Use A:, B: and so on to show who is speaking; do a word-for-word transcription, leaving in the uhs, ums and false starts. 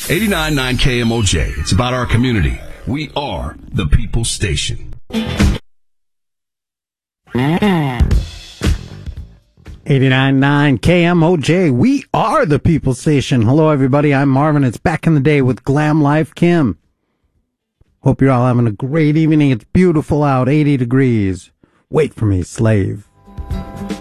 A: eighty-nine point nine K M O J. It's about our community. We are the People's Station.
B: eighty-nine point nine K M O J. We are the People's Station. Hello, everybody. I'm Marvin. It's Back in the Day with Glam Life Kim. Hope you're all having a great evening. It's beautiful out, eighty degrees. Wait for me, slave.